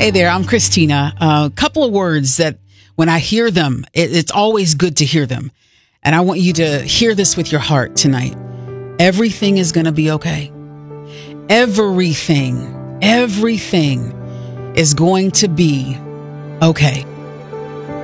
Hey there, I'm Christina. A couple of words that when I hear them, it's always good to hear them. And I want you to hear this with your heart tonight. Everything is going to be okay. Everything is going to be okay.